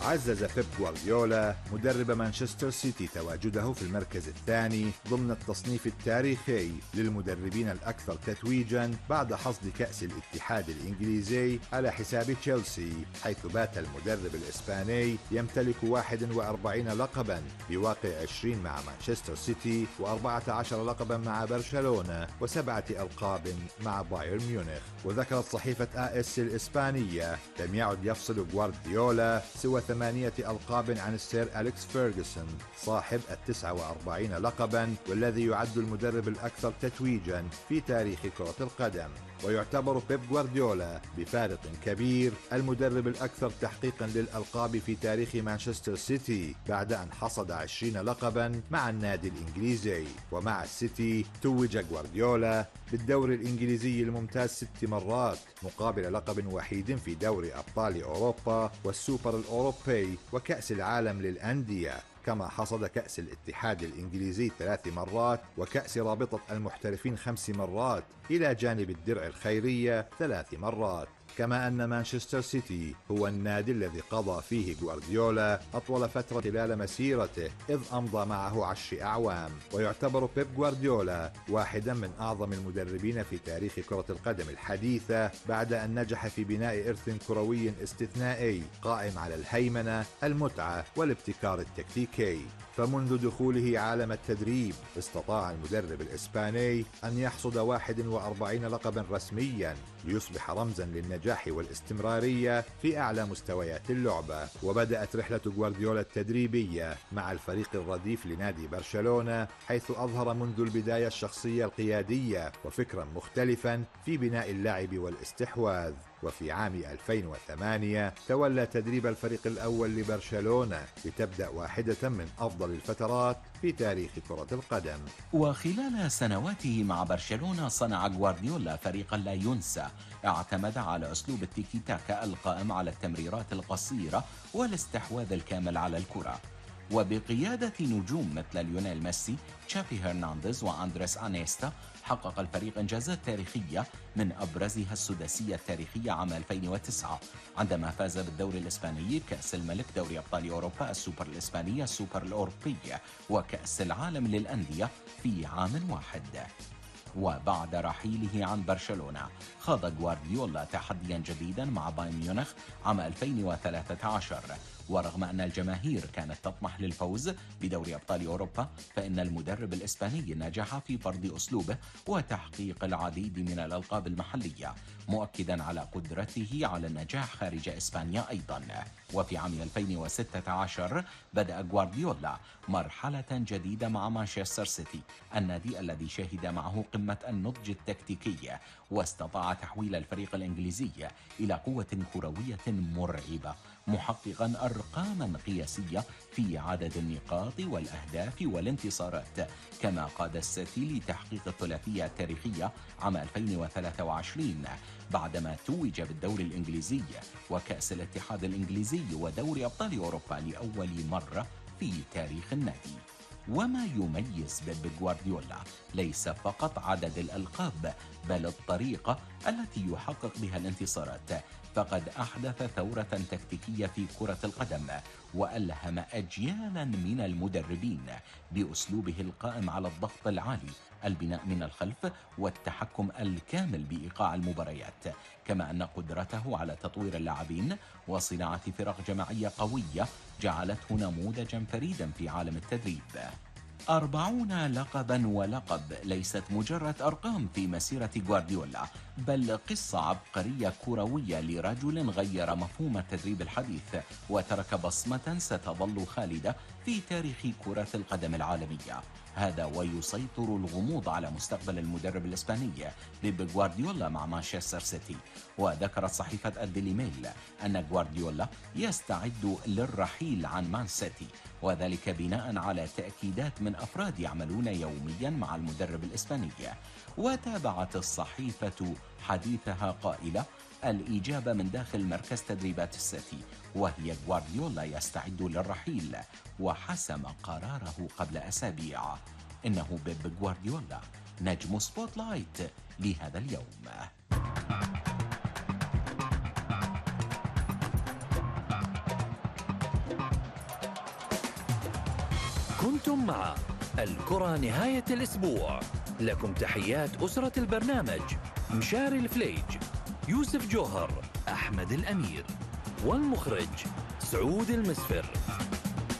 عزز بيب غوارديولا مدرب مانشستر سيتي تواجده في المركز الثاني ضمن التصنيف التاريخي للمدربين الأكثر تتويجا بعد حصد كأس الاتحاد الإنجليزي على حساب تشيلسي، حيث بات المدرب الإسباني يمتلك 41 لقبا بواقع 20 مع مانشستر سيتي و14 لقبا مع برشلونة و7 ألقاب مع بايرن ميونخ. وذكرت صحيفة AS الإسبانية: لم يعد يفصل غوارديولا سوى 8 ألقاب عن السير أليكس فيرغسون صاحب 49 لقبا، والذي يعد المدرب الأكثر تتويجا في تاريخ كرة القدم. ويعتبر بيب غوارديولا بفارق كبير المدرب الأكثر تحقيقا للألقاب في تاريخ مانشستر سيتي بعد أن حصد 20 لقبا مع النادي الإنجليزي. ومع السيتي توج غوارديولا بالدوري الإنجليزي الممتاز 6 مرات مقابل لقب وحيد في دوري أبطال أوروبا والسوبر الأوروبي وكأس العالم للأندية، كما حصد كأس الاتحاد الإنجليزي 3 مرات وكأس رابطة المحترفين 5 مرات إلى جانب الدرع الخيرية 3 مرات. كما أن مانشستر سيتي هو النادي الذي قضى فيه غوارديولا أطول فترة خلال مسيرته، إذ أمضى معه 10 أعوام. ويعتبر بيب غوارديولا واحدا من أعظم المدربين في تاريخ كرة القدم الحديثة بعد أن نجح في بناء إرث كروي استثنائي قائم على الهيمنة، المتعة والابتكار التكتيكي. فمنذ دخوله عالم التدريب استطاع المدرب الإسباني أن يحصد 41 لقبا رسميا ليصبح رمزا للنجاح والاستمرارية في أعلى مستويات اللعبة. وبدأت رحلة غوارديولا التدريبية مع الفريق الرديف لنادي برشلونة، حيث أظهر منذ البداية الشخصية القيادية وفكرا مختلفا في بناء اللعب والاستحواذ. وفي عام 2008 تولى تدريب الفريق الأول لبرشلونة لتبدأ واحدة من أفضل الفترات في تاريخ كرة القدم. وخلال سنواته مع برشلونة صنع غوارديولا فريقا لا ينسى، اعتمد على أسلوب التيكي تاكا القائم على التمريرات القصيرة والاستحواذ الكامل على الكرة. وبقيادة نجوم مثل ليونيل ميسي، تشافي هرنانديز وأندريس أنيستا، حقق الفريق إنجازات تاريخية من أبرزها السداسية التاريخية عام 2009 عندما فاز بالدوري الإسباني، كأس الملك، دوري أبطال أوروبا، السوبر الإسباني، السوبر الأوروبي وكأس العالم للأندية في عام واحد. وبعد رحيله عن برشلونة خاض غوارديولا تحديا جديدا مع بايرن ميونخ عام 2013. ورغم أن الجماهير كانت تطمح للفوز بدوري أبطال أوروبا، فإن المدرب الإسباني نجح في فرض أسلوبه وتحقيق العديد من الألقاب المحلية، مؤكدا على قدرته على النجاح خارج إسبانيا أيضا. وفي عام 2016 بدأ غوارديولا مرحلة جديدة مع مانشستر سيتي، النادي الذي شهد معه قمة النضج التكتيكي، واستطاع تحويل الفريق الإنجليزي إلى قوة كروية مرعبة، محققا أرقاما قياسية في عدد النقاط والأهداف والانتصارات. كما قاد السيتي لتحقيق الثلاثية التاريخية عام 2023 بعدما توج بالدوري الإنجليزي وكأس الاتحاد الإنجليزي ودوري أبطال أوروبا لأول مرة في تاريخ النادي. وما يميز بيب غوارديولا ليس فقط عدد الألقاب، بل الطريقة التي يحقق بها الانتصارات. فقد أحدث ثورة تكتيكية في كرة القدم، وألهم أجيالا من المدربين بأسلوبه القائم على الضغط العالي، البناء من الخلف، والتحكم الكامل بإيقاع المباريات. كما أن قدرته على تطوير اللاعبين وصناعة فرق جماعية قوية جعلته نموذجا فريدا في عالم التدريب. 40 لقبا ولقب ليست مجرد أرقام في مسيرة غوارديولا، بل قصة عبقرية كروية لرجل غير مفهوم التدريب الحديث وترك بصمة ستظل خالدة في تاريخ كرة القدم العالمية. هذا ويسيطر الغموض على مستقبل المدرب الإسباني بيب غوارديولا مع مانشستر سيتي. وذكرت صحيفة الديلي ميل أن غوارديولا يستعد للرحيل عن مان سيتي، وذلك بناء على تأكيدات من أفراد يعملون يوميا مع المدرب الإسباني. وتابعت الصحيفة حديثها قائلة: الإجابة من داخل مركز تدريبات السيتي، وهي غوارديولا يستعد للرحيل وحسم قراره قبل أسابيع. إنه بيب غوارديولا نجم سبوت لايت لهذا اليوم. كنتم مع الكرة نهاية الأسبوع. لكم تحيات أسرة البرنامج: مشاري الفليج، يوسف جوهر، أحمد الأمير، والمخرج سعود المسفر.